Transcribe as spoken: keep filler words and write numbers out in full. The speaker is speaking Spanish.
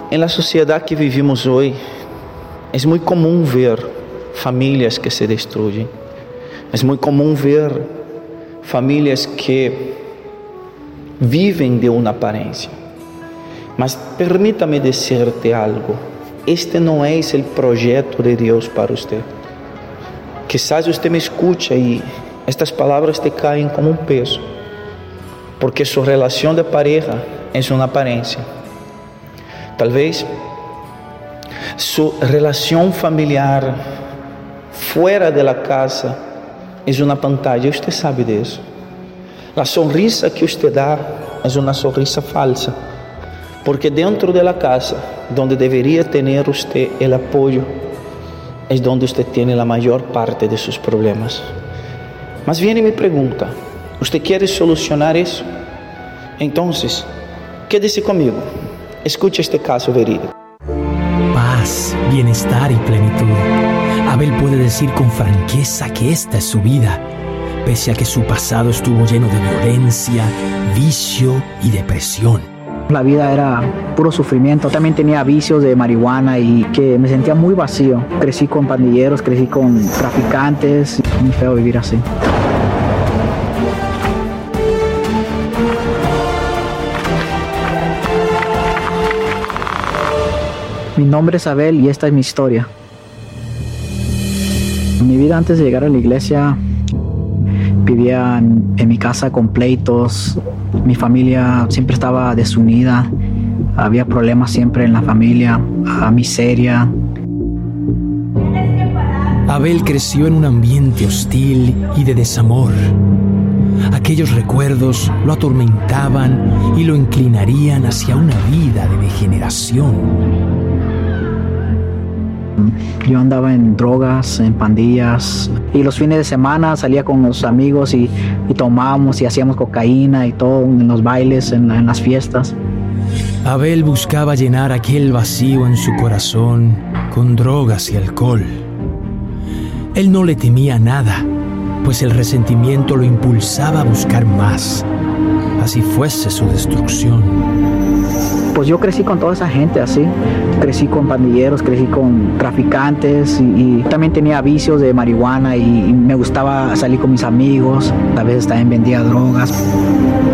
En la sociedad que vivimos hoy, es muy común ver familias que se destruyen. Es muy común ver familias que viven de una apariencia. Mas permítame decirte algo. Este no es el proyecto de Dios para usted. Quizás usted me escucha y estas palabras te caen como un peso, porque su relación de pareja es una apariencia. Tal vez su relación familiar fuera de la casa es una pantalla. Usted sabe de eso. La sonrisa que usted da es una sonrisa falsa, porque dentro de la casa, donde debería tener usted el apoyo, es donde usted tiene la mayor parte de sus problemas. Mas viene mi pregunta: ¿usted quiere solucionar eso? Entonces, quédese conmigo. Escuche este caso verídico. Paz, bienestar y plenitud. Abel puede decir con franqueza que esta es su vida, pese a que su pasado estuvo lleno de violencia, vicio y depresión. La vida era puro sufrimiento. También tenía vicios de marihuana y que me sentía muy vacío. Crecí con pandilleros, crecí con traficantes. Muy feo vivir así. Mi nombre es Abel y esta es mi historia. Mi vida antes de llegar a la iglesia, vivía en, en mi casa con pleitos. Mi familia siempre estaba desunida. Había problemas siempre en la familia, miseria. Abel creció en un ambiente hostil y de desamor. Aquellos recuerdos lo atormentaban y lo inclinarían hacia una vida de degeneración. Yo andaba en drogas, en pandillas, y los fines de semana salía con los amigos y, y tomábamos y hacíamos cocaína y todo en los bailes, en, en las fiestas. Abel buscaba llenar aquel vacío en su corazón con drogas y alcohol. Él no le temía nada, pues el resentimiento lo impulsaba a buscar más, así fuese su destrucción. Pues yo crecí con toda esa gente así, crecí con pandilleros, crecí con traficantes y, y también tenía vicios de marihuana y, y me gustaba salir con mis amigos, a veces también vendía drogas.